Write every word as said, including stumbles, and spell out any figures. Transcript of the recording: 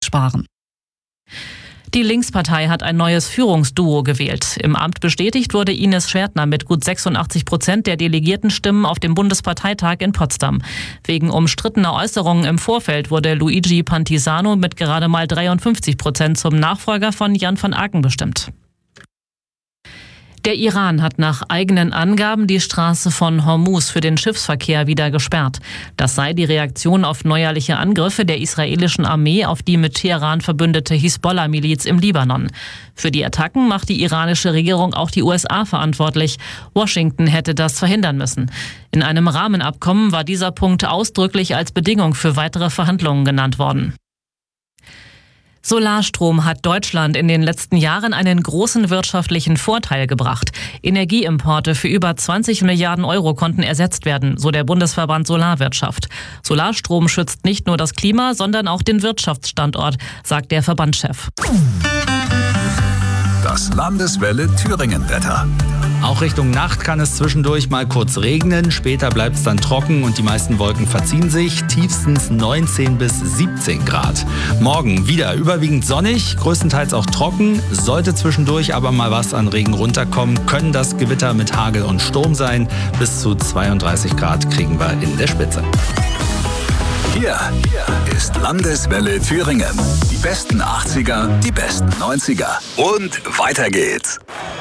sparen. Die Linkspartei hat ein neues Führungsduo gewählt. Im Amt bestätigt wurde Ines Schwertner mit gut sechsundachtzig Prozent der Delegiertenstimmen auf dem Bundesparteitag in Potsdam. Wegen umstrittener Äußerungen im Vorfeld wurde Luigi Pantisano mit gerade mal dreiundfünfzig Prozent zum Nachfolger von Jan van Aken bestimmt. Der Iran hat nach eigenen Angaben die Straße von Hormuz für den Schiffsverkehr wieder gesperrt. Das sei die Reaktion auf neuerliche Angriffe der israelischen Armee auf die mit Teheran verbündete Hisbollah-Miliz im Libanon. Für die Attacken macht die iranische Regierung auch die U S A verantwortlich. Washington hätte das verhindern müssen. In einem Rahmenabkommen war dieser Punkt ausdrücklich als Bedingung für weitere Verhandlungen genannt worden. Solarstrom hat Deutschland in den letzten Jahren einen großen wirtschaftlichen Vorteil gebracht. Energieimporte für über zwanzig Milliarden Euro konnten ersetzt werden, so der Bundesverband Solarwirtschaft. Solarstrom schützt nicht nur das Klima, sondern auch den Wirtschaftsstandort, sagt der Verbandschef. Das Landeswelle Thüringen-Wetter. Auch Richtung Nacht kann es zwischendurch mal kurz regnen, später bleibt es dann trocken und die meisten Wolken verziehen sich, tiefstens neunzehn bis siebzehn Grad. Morgen wieder überwiegend sonnig, größtenteils auch trocken, sollte zwischendurch aber mal was an Regen runterkommen, können das Gewitter mit Hagel und Sturm sein, bis zu zweiunddreißig Grad kriegen wir in der Spitze. Hier ist Landeswelle Thüringen. Die besten achtziger, die besten neunziger und weiter geht's.